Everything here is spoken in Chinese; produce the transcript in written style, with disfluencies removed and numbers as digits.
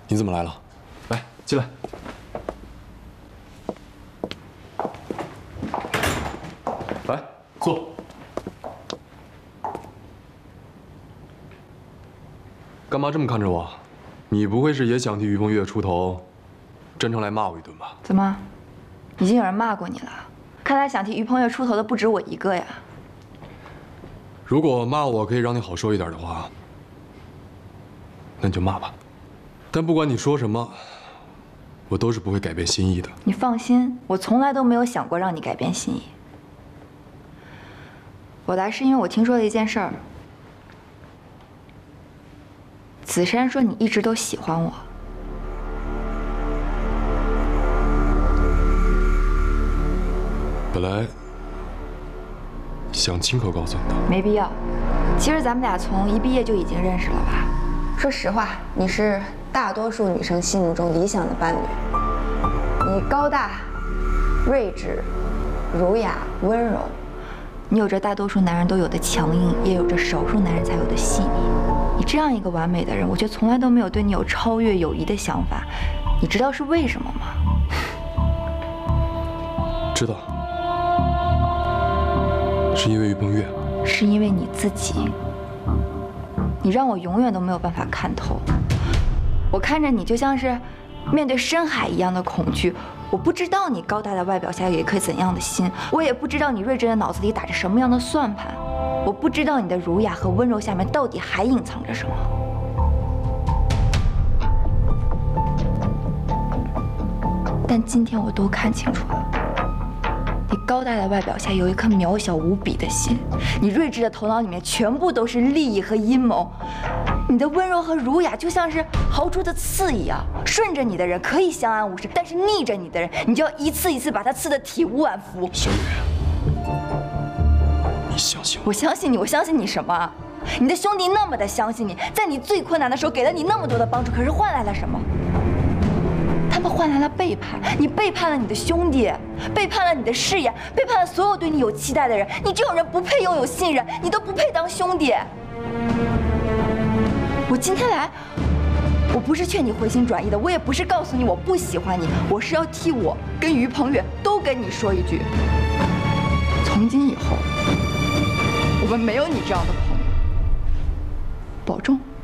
你怎么来了？来，进来。来，坐。干嘛这么看着我？你不会是也想替于鹏月出头，真诚来骂我一顿吧？ 怎么，已经有人骂过你了？看来想替于鹏月出头的不止我一个呀。 如果骂我可以让你好受一点的话，那你就骂吧。但不管你说什么，我都是不会改变心意的。 你放心，我从来都没有想过让你改变心意。我来是因为我听说了一件事儿。子珊说你一直都喜欢我。 本来想亲口告诉你的， 没必要。其实咱们俩从一毕业就已经认识了吧？说实话，你是大多数女生心目中理想的伴侣。你高大、睿智、儒雅、温柔，你有着大多数男人都有的强硬，也有着少数男人才有的细腻。你这样一个完美的人，我却从来都没有对你有超越友谊的想法。你知道是为什么吗？ 知道，是因为于鹏月， 是因为你自己。你让我永远都没有办法看透。我看着你就像是面对深海一样的恐惧。我不知道你高大的外表下有一颗怎样的心，我也不知道你睿智的脑子里打着什么样的算盘，我不知道你的儒雅和温柔下面到底还隐藏着什么。但今天我都看清楚了。你高大的外表下有一颗渺小无比的心，你睿智的头脑里面全部都是利益和阴谋，你的温柔和儒雅就像是豪猪的刺一样，顺着你的人可以相安无事，但是逆着你的人，你就要一次一次把他刺得体无完肤。 小雨，你相信我？ 我相信你，我相信你什么？你的兄弟那么的相信你，在你最困难的时候给了你那么多的帮助，可是换来了什么？他们换来了背叛，你背叛了你的兄弟，背叛了你的誓言，背叛了所有对你有期待的人。你这种人不配拥有信任，你都不配当兄弟。我今天来，我不是劝你回心转意的，我也不是告诉你我不喜欢你，我是要替我跟于鹏月都跟你说一句：从今以后，我们没有你这样的朋友，保重。